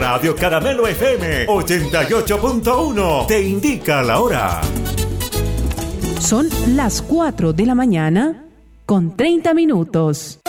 Radio Caramelo FM 88.1 te indica la hora. Son las 4 de la mañana con 30 minutos.